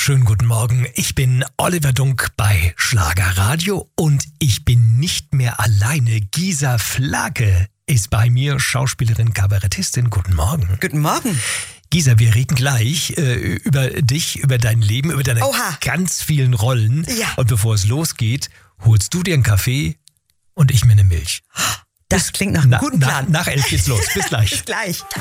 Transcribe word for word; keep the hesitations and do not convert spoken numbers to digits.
Schönen guten Morgen, ich bin Oliver Dunk bei Schlagerradio und ich bin nicht mehr alleine. Gisa Flake ist bei mir, Schauspielerin, Kabarettistin. Guten Morgen. Guten Morgen. Gisa, wir reden gleich äh, über dich, über dein Leben, über deine Oha. ganz vielen Rollen. Ja. Und bevor es losgeht, holst du dir einen Kaffee und ich mir eine Milch. Das klingt nach einem Na, guten nach, Plan. nach elf geht's los. Bis gleich. Bis gleich.